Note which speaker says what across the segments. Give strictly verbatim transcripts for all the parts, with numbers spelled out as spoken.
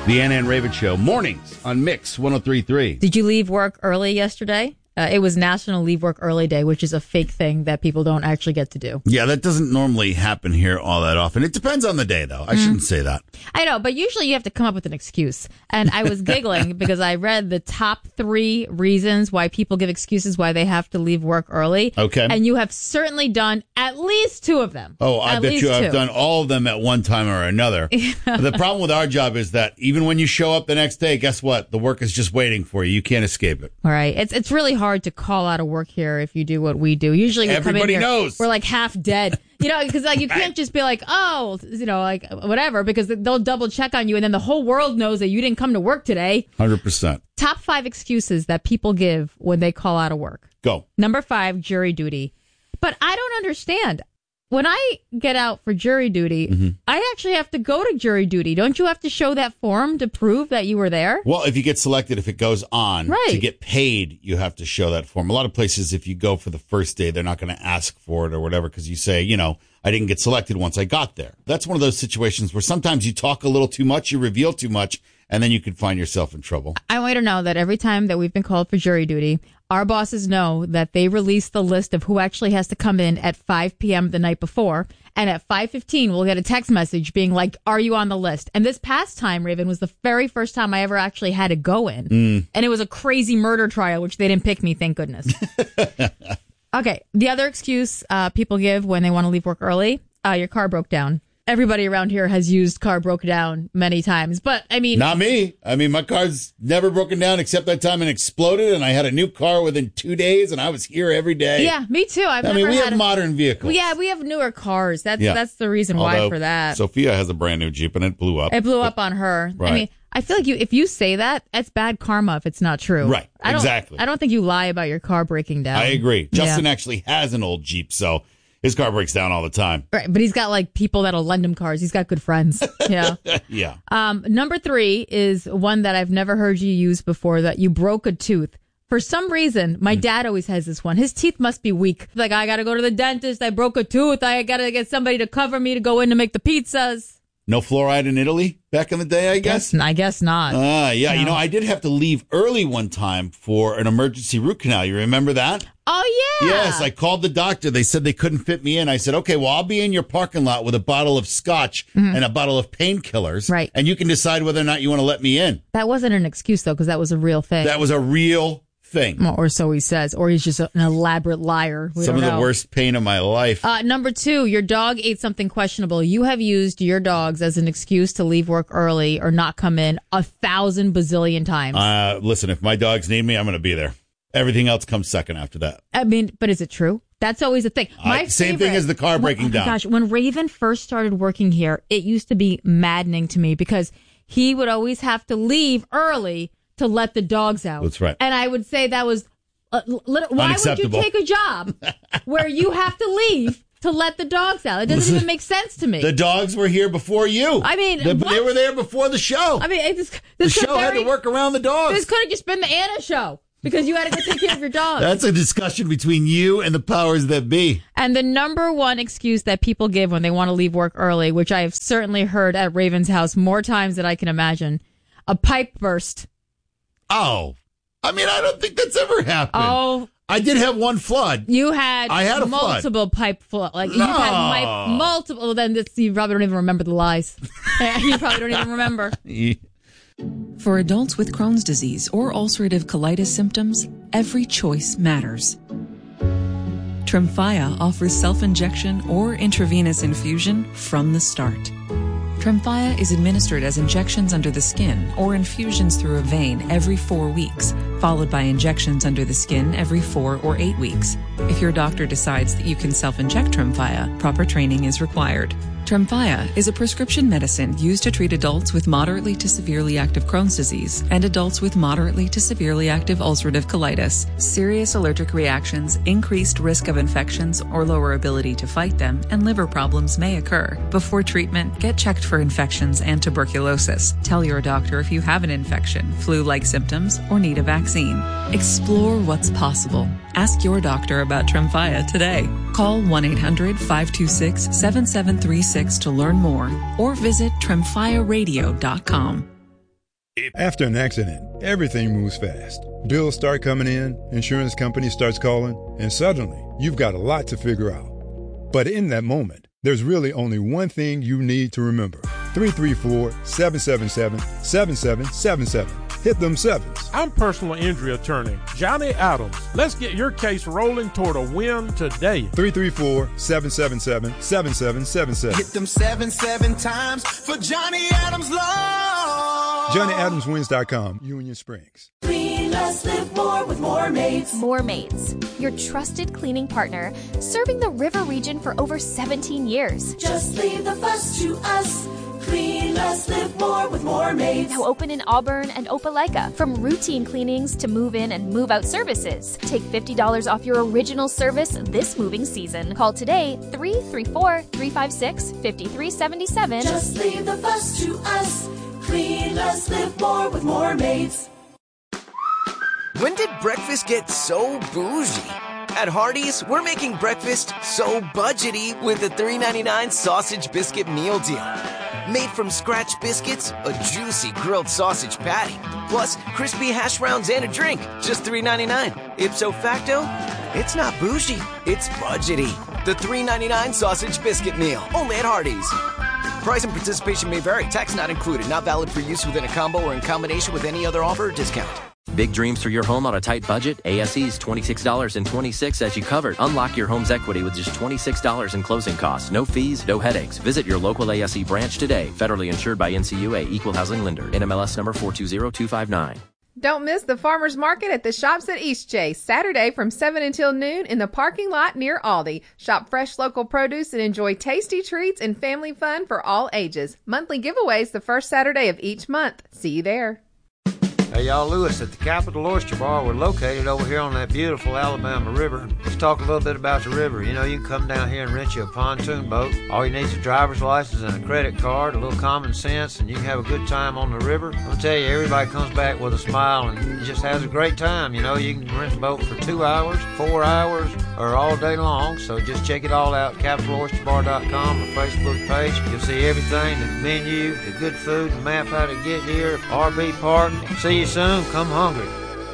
Speaker 1: The Anna and Raven Show, mornings on Mix one oh three point three.
Speaker 2: Did you leave work early yesterday? Uh, it was National Leave Work Early Day, which is a fake thing that people don't actually get to do.
Speaker 1: Yeah, that doesn't normally happen here all that often. It depends on the day, though. I mm. shouldn't say that.
Speaker 2: I know, but usually you have to come up with an excuse. And I was giggling because I read the top three reasons why people give excuses why they have to leave work early.
Speaker 1: Okay.
Speaker 2: And you have certainly done at least two of them.
Speaker 1: Oh, I
Speaker 2: at
Speaker 1: bet you
Speaker 2: i
Speaker 1: I've done all of them at one time or another. The problem with our job is that even when you show up the next day, guess what? The work is just waiting for you. You can't escape it.
Speaker 2: All right. It's it's really hard to call out of work here if you do what we do. Usually we
Speaker 1: Everybody
Speaker 2: come in here,
Speaker 1: knows.
Speaker 2: We're like half dead. You know, because like you can't just be like, oh, you know, like whatever, because they'll double check on you and then the whole world knows that you didn't come to work today.
Speaker 1: one hundred percent.
Speaker 2: Top five excuses that people give when they call out of work.
Speaker 1: Go.
Speaker 2: Number five, jury duty. But I don't understand. When I get out for jury duty, mm-hmm. I actually have to go to jury duty. Don't you have to show that form to prove that you were there?
Speaker 1: Well, if you get selected, if it goes on,
Speaker 2: right.
Speaker 1: to get paid, you have to show that form. A lot of places, if you go for the first day, they're not going to ask for it or whatever because you say, you know, I didn't get selected once I got there. That's one of those situations where sometimes you talk a little too much, you reveal too much, and then you could find yourself in trouble.
Speaker 2: I want you to know that every time that we've been called for jury duty, our bosses know that they release the list of who actually has to come in at five p.m. the night before. And at five fifteen, we'll get a text message being like, are you on the list? And this past time, Raven, was the very first time I ever actually had to go in.
Speaker 1: Mm.
Speaker 2: And it was a crazy murder trial, which they didn't pick me, thank goodness. Okay, the other excuse uh, people give when they want to leave work early, uh, your car broke down. Everybody around here has used car broke down many times, but I mean...
Speaker 1: Not me. I mean, my car's never broken down except that time it exploded, and I had a new car within two days, and I was here every day.
Speaker 2: Yeah, me too. I've
Speaker 1: I
Speaker 2: never
Speaker 1: mean, we
Speaker 2: had
Speaker 1: have
Speaker 2: a,
Speaker 1: modern vehicles.
Speaker 2: Yeah, we have newer cars. That's
Speaker 1: yeah.
Speaker 2: that's the reason
Speaker 1: Although,
Speaker 2: why for that.
Speaker 1: Sophia has a brand new Jeep, and it blew up.
Speaker 2: It blew
Speaker 1: but,
Speaker 2: up on her.
Speaker 1: Right.
Speaker 2: I mean, I feel like you if you say that, that's bad karma if it's not true.
Speaker 1: Right,
Speaker 2: I don't,
Speaker 1: exactly.
Speaker 2: I don't think you lie about your car breaking down.
Speaker 1: I agree. Justin
Speaker 2: yeah.
Speaker 1: actually has an old Jeep, so... his car breaks down all the time.
Speaker 2: Right, but he's got like people that'll lend him cars. He's got good friends. Yeah.
Speaker 1: yeah.
Speaker 2: Um, number three is one that I've never heard you use before, that you broke a tooth. For some reason, my mm. dad always has this one. His teeth must be weak. Like, I got to go to the dentist. I broke a tooth. I got to get somebody to cover me to go in to make the pizzas.
Speaker 1: No fluoride in Italy back in the day, I guess?
Speaker 2: guess I guess not.
Speaker 1: Ah, uh, yeah.
Speaker 2: No.
Speaker 1: You know, I did have to leave early one time for an emergency root canal. You remember that?
Speaker 2: Oh, yeah.
Speaker 1: Yes, I called the doctor. They said they couldn't fit me in. I said, okay, well, I'll be in your parking lot with a bottle of scotch mm-hmm. and a bottle of painkillers.
Speaker 2: Right.
Speaker 1: And you can decide whether or not you want to let me in.
Speaker 2: That wasn't an excuse, though, because that was a real thing.
Speaker 1: That was a real thing.
Speaker 2: Or so he says. Or he's just an elaborate liar. We
Speaker 1: Some
Speaker 2: don't
Speaker 1: of
Speaker 2: know.
Speaker 1: the worst pain of my life.
Speaker 2: Uh, number two, your dog ate something questionable. You have used your dogs as an excuse to leave work early or not come in a thousand bazillion times.
Speaker 1: Uh, listen, if my dogs need me, I'm going to be there. Everything else comes second after that.
Speaker 2: I mean, but is it true? That's always the thing. My
Speaker 1: uh, same
Speaker 2: favorite,
Speaker 1: thing as the car breaking
Speaker 2: oh
Speaker 1: down.
Speaker 2: Gosh, when Raven first started working here, it used to be maddening to me because he would always have to leave early to let the dogs out.
Speaker 1: That's right.
Speaker 2: And I would say that was, uh, li- why would you take a job where you have to leave to let the dogs out? It doesn't even make sense to me.
Speaker 1: The dogs were here before you.
Speaker 2: I mean,
Speaker 1: the,
Speaker 2: what?
Speaker 1: they were there before the show.
Speaker 2: I mean, it just,
Speaker 1: the
Speaker 2: this
Speaker 1: show
Speaker 2: very,
Speaker 1: had to work around the dogs.
Speaker 2: This could have just been the Anna show. Because you had to go take care of your dog.
Speaker 1: That's a discussion between you and the powers that be.
Speaker 2: And the number one excuse that people give when they want to leave work early, which I have certainly heard at Raven's house more times than I can imagine, a pipe burst.
Speaker 1: Oh, I mean, I don't think that's ever happened.
Speaker 2: Oh,
Speaker 1: I did have one flood.
Speaker 2: You had,
Speaker 1: I had a
Speaker 2: multiple
Speaker 1: flood.
Speaker 2: pipe flood. Like
Speaker 1: no.
Speaker 2: you had pipe, multiple. Then this, you probably don't even remember the lies. You probably don't even remember.
Speaker 3: For adults with Crohn's disease or ulcerative colitis symptoms, every choice matters. Tremfya offers self-injection or intravenous infusion from the start. Tremfya is administered as injections under the skin or infusions through a vein every four weeks, followed by injections under the skin every four or eight weeks. If your doctor decides that you can self-inject Tremfya, proper training is required. Tremfya is a prescription medicine used to treat adults with moderately to severely active Crohn's disease and adults with moderately to severely active ulcerative colitis. Serious allergic reactions, increased risk of infections or lower ability to fight them, and liver problems may occur. Before treatment, get checked for infections and tuberculosis. Tell your doctor if you have an infection, flu-like symptoms, or need a vaccine. Explore what's possible. Ask your doctor about Tremfya today. Call one eight hundred five two six seven seven three six to learn more or visit tremfya radio dot com.
Speaker 4: After an accident, everything moves fast. Bills start coming in, insurance company starts calling, and suddenly you've got a lot to figure out. But in that moment, there's really only one thing you need to remember. three three four, seven seven seven, seven seven seven seven. Hit them sevens.
Speaker 5: I'm personal injury attorney Johnny Adams. Let's get your case rolling toward a win today.
Speaker 4: three three four, seven seven seven, seven seven seven seven.
Speaker 6: Hit them seven, seven times for Johnny Adams Law.
Speaker 4: Johnny Adams Wins dot com, Union Springs.
Speaker 7: Clean less, live more with More Mates. More Mates, your trusted cleaning partner, serving the river region for over seventeen years. Just leave the fuss to us. Clean less, live more with More Mates. Now open in Auburn and Opelika. From routine cleanings to move-in and move-out services. Take fifty dollars off your original service this moving season. Call today, three three four, three five six, five three seven seven. Just leave the fuss to us. Clean less, live more with More Mates.
Speaker 8: When did breakfast get so bougie? At Hardee's, we're making breakfast so budgety with the three ninety-nine sausage biscuit meal deal. Made from scratch biscuits, a juicy grilled sausage patty, plus crispy hash browns and a drink, just three ninety-nine. Ipso facto, it's not bougie, it's budgety. The three ninety-nine sausage biscuit meal, only at Hardee's. Price and participation may vary. Tax not included. Not valid for use within a combo or in combination with any other offer or discount.
Speaker 9: Big dreams for your home on a tight budget? A S E's twenty-six dollars and twenty-six cents as you covered. Unlock your home's equity with just twenty-six dollars in closing costs. No fees, no headaches. Visit your local A S E branch today. Federally insured by N C U A, Equal Housing Lender. N M L S number four two zero two five nine.
Speaker 10: Don't miss the Farmers Market at the Shops at Eastchase, Saturday from seven until noon in the parking lot near Aldi. Shop fresh local produce and enjoy tasty treats and family fun for all ages. Monthly giveaways the first Saturday of each month. See you there.
Speaker 11: Hey, y'all, Lewis at the Capital Oyster Bar. We're located over here on that beautiful Alabama River. Let's talk a little bit about the river. You know, you can come down here and rent you a pontoon boat. All you need is a driver's license and a credit card, a little common sense, and you can have a good time on the river. I'll tell you, everybody comes back with a smile and just has a great time. You know, you can rent a boat for two hours, four hours, or all day long. So just check it all out, capital oyster bar dot com, the Facebook page. You'll see everything, the menu, the good food, the map how to get here, R V park. See you soon. Come hungry.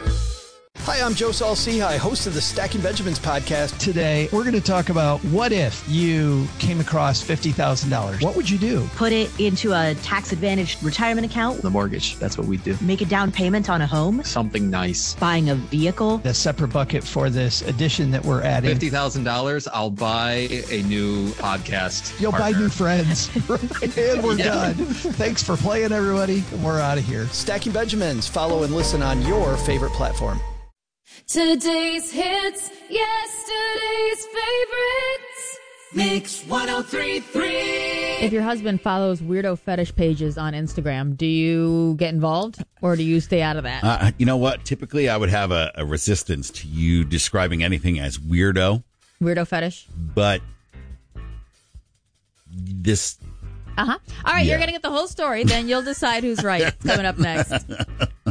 Speaker 12: Hi, I'm Joe Saul-Sehy, host of the Stacking Benjamins podcast. Today, we're going to talk about what if you came across fifty thousand dollars. What would you do?
Speaker 13: Put it into a tax-advantaged retirement account.
Speaker 12: The mortgage. That's what we do.
Speaker 13: Make a down payment on a home.
Speaker 12: Something nice.
Speaker 13: Buying a vehicle.
Speaker 12: A separate bucket for this addition that we're adding.
Speaker 14: fifty thousand dollars, I'll buy a new podcast
Speaker 12: You'll
Speaker 14: partner.
Speaker 12: buy new friends. And we're
Speaker 14: yeah.
Speaker 12: done. Thanks for playing, everybody. We're out of here. Stacking Benjamins. Follow and listen on your favorite platform.
Speaker 7: Today's hits, yesterday's favorites. Mix one oh three point three.
Speaker 2: If your husband follows weirdo fetish pages on Instagram, do you get involved or do you stay out of that?
Speaker 1: Uh, you know what? Typically, I would have a, a resistance to you describing anything as weirdo.
Speaker 2: Weirdo fetish?
Speaker 1: But this...
Speaker 2: Uh-huh. All right,
Speaker 1: yeah.
Speaker 2: you're going to get the whole story. Then you'll decide who's right. It's coming up next.